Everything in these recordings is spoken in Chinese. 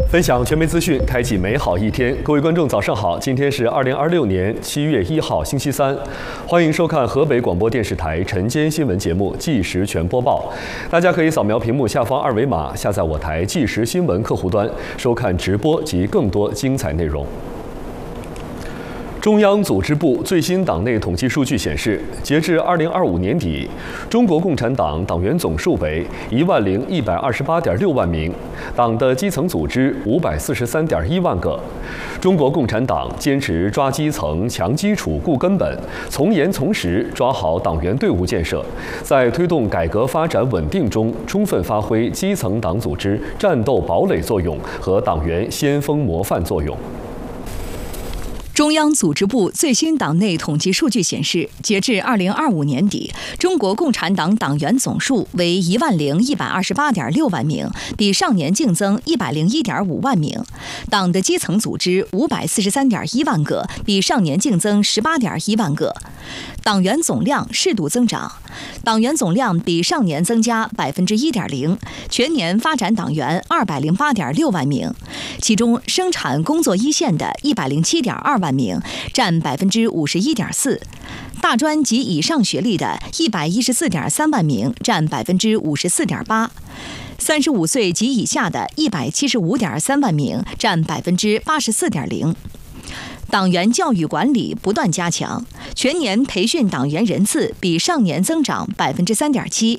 分享全媒资讯，开启美好一天。各位观众，早上好！今天是2026年7月1号，星期三，欢迎收看河北广播电视台晨间新闻节目即时全播报。大家可以扫描屏幕下方二维码，下载我台即时新闻客户端，收看直播及更多精彩内容。中央组织部最新党内统计数据显示，截至2025年底，中国共产党党员总数为10128.6万名，党的基层组织543.1万个。中国共产党坚持抓基层、强基础、固根本，从严从实抓好党员队伍建设，在推动改革发展稳定中，充分发挥基层党组织战斗堡垒作用和党员先锋模范作用。 中央组织部最新党内统计数据显示，截至2025年底，中国共产党党员总数为10128.6万名，比上年净增101.5万名；党的基层组织543.1万个，比上年净增18.1万个。党员总量适度增长，党员总量比上年增加1.0%，全年发展党员208.6万名，其中生产工作一线的107.2万名，占51.4%；大专及以上学历的114.3万名，占54.8%； 35岁及以下的175.3万名，占84.0%。党员教育管理不断加强，全年培训党员人次比上年增长3.7%。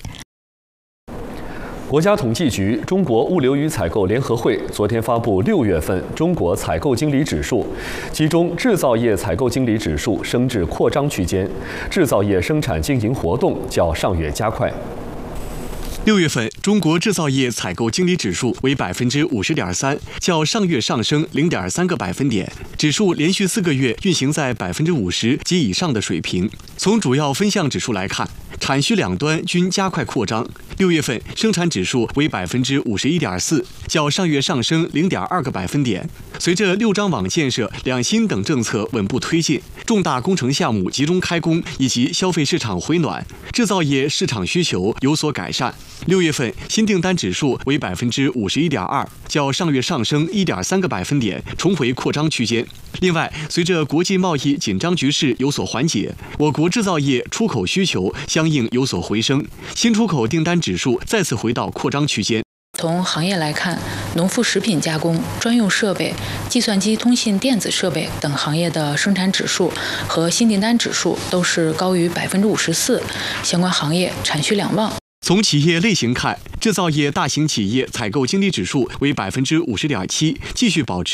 国家统计局、中国物流与采购联合会昨天发布6月份中国采购经理指数，其中制造业采购经理指数升至扩张区间，制造业生产经营活动较上月加快。 6月份，中国制造业采购经理指数为50.3%，较上月上升0.3个百分点，指数连续4个月运行在50%及以上的水平。从主要分项指数来看，产需两端均加快扩张。6月份生产指数为51.4%，较上月上升0.2个百分点。随着6张网建设、两新等政策稳步推进，重大工程项目集中开工以及消费市场回暖，制造业市场需求有所改善。6月份新订单指数为51.2%，较上月上升1.3个百分点，重回扩张区间。另外，随着国际贸易紧张局势有所缓解，我国制造业出口需求相应有所回升，新出口订单指数再次回到扩张区间。 从行业来看，农副食品加工、专用设备、计算机通信电子设备等行业的生产指数和新订单指数都是高于54%，相关行业产需两旺。 从企业类型看，制造业大型企业采购经理指数为50.7%，继续保持